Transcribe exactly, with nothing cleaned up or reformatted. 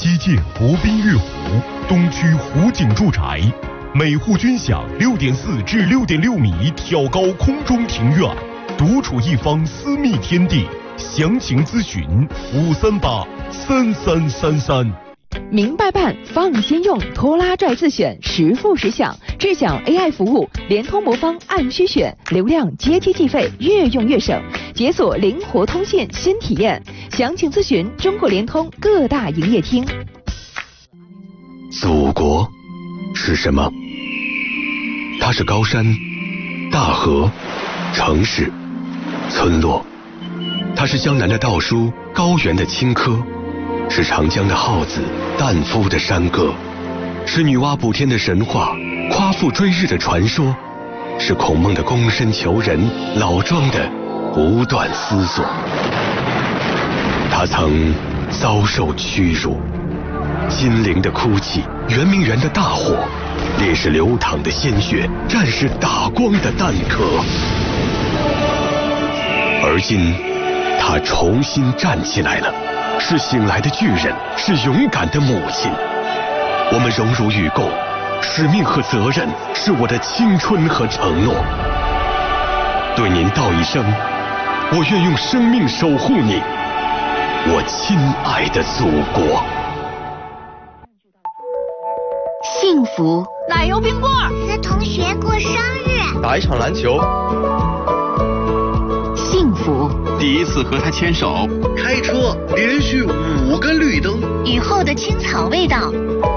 基建国宾悦湖东区湖景住宅，每户均享六点四至六点六米挑高空中庭院，独处一方私密天地。详情咨询五三八三三三三。 明白办，放心用，拖拉拽自选，实付实享，智享 A I 服务，联通魔方按需选，流量阶梯计费，越用越省，解锁灵活通信新体验。详情咨询中国联通各大营业厅。 祖国是什么？它是高山、大河、城市、村落，它是江南的稻菽，高原的青稞，是长江的号子，旦夫的山歌，是女娲补天的神话，夸父追日的传说，是孔孟的躬身求人，老庄的不断思索。他曾遭受屈辱，金陵的哭泣，圆明园的大火，烈士流淌的鲜血，战士打光的弹壳。而今他重新站起来了，是醒来的巨人，是勇敢的母亲。我们荣辱与共，使命和责任是我的青春和承诺。对您道一声，我愿用生命守护你，我亲爱的祖国。 幸福， 奶油冰棍儿， 和同学过生日， 打一场篮球。 幸福， 第一次和他牵手， 开车连续五个绿灯， 雨后的青草味道，